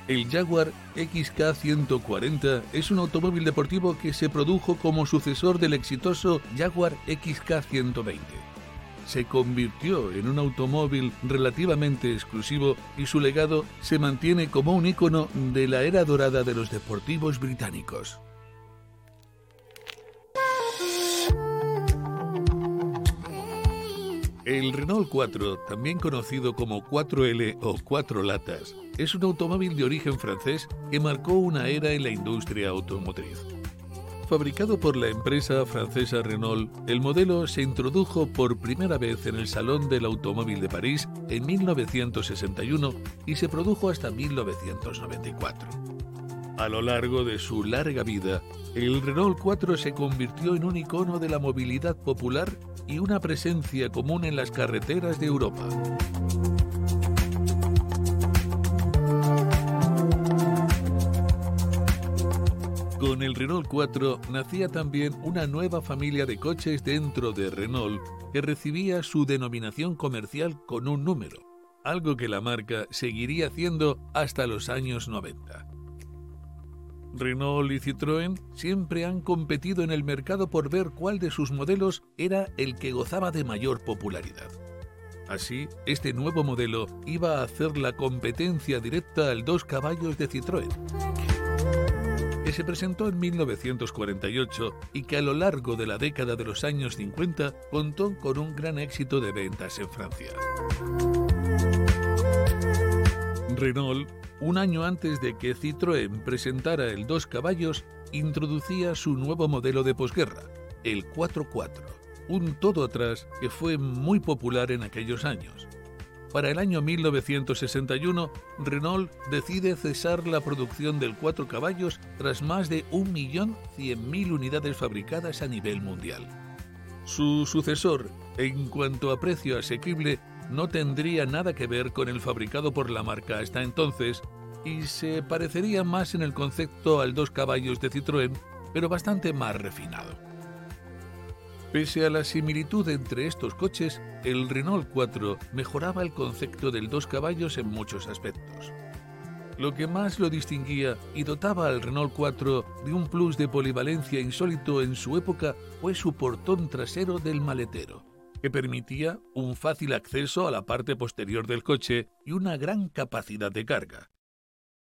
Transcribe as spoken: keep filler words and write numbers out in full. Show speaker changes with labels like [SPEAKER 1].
[SPEAKER 1] El Jaguar X K ciento cuarenta es un automóvil deportivo que se produjo como sucesor del exitoso Jaguar X K ciento veinte. Se convirtió en un automóvil relativamente exclusivo y su legado se mantiene como un ícono de la era dorada de los deportivos británicos. El Renault cuatro, también conocido como cuatro L o cuatro latas, es un automóvil de origen francés que marcó una era en la industria automotriz. Fabricado por la empresa francesa Renault, el modelo se introdujo por primera vez en el Salón del Automóvil de París en mil novecientos sesenta y uno y se produjo hasta mil novecientos noventa y cuatro. A lo largo de su larga vida, el Renault cuatro se convirtió en un icono de la movilidad popular y una presencia común en las carreteras de Europa. Con el Renault cuatro nacía también una nueva familia de coches dentro de Renault que recibía su denominación comercial con un número, algo que la marca seguiría haciendo hasta los años noventa. Renault y Citroën siempre han competido en el mercado por ver cuál de sus modelos era el que gozaba de mayor popularidad. Así, este nuevo modelo iba a hacer la competencia directa al dos caballos de Citroën, que se presentó en mil novecientos cuarenta y ocho y que a lo largo de la década de los años cincuenta contó con un gran éxito de ventas en Francia. Renault, un año antes de que Citroën presentara el dos caballos, introducía su nuevo modelo de posguerra, el cuatro cuatro, un todo atrás que fue muy popular en aquellos años. Para el año mil novecientos sesenta y uno, Renault decide cesar la producción del cuatro caballos tras más de un millón cien mil unidades fabricadas a nivel mundial. Su sucesor, en cuanto a precio asequible, no tendría nada que ver con el fabricado por la marca hasta entonces y se parecería más en el concepto al dos caballos de Citroën, pero bastante más refinado. Pese a la similitud entre estos coches, el Renault cuatro mejoraba el concepto del dos caballos en muchos aspectos. Lo que más lo distinguía y dotaba al Renault cuatro de un plus de polivalencia insólito en su época fue su portón trasero del maletero, que permitía un fácil acceso a la parte posterior del coche y una gran capacidad de carga.